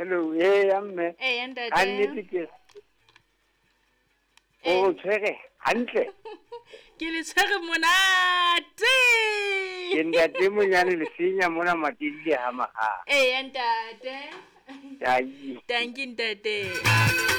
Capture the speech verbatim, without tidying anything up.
Hello, eh amme. Eh ntate. Annete ke. O tshwere hantle. Ke le tshwere monate. Ke ntate monyane le senya mona matidi ha maha. Eh ntate. Ya yi. Thank you ntate.